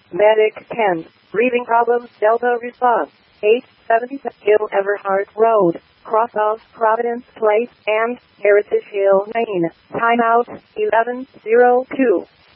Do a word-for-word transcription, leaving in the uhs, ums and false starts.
Medic ten. Breathing problems. Delta response. eight seventy Hill Everhart Road, cross of Providence Place, and Heritage Hill, Maine. Timeout eleven oh two.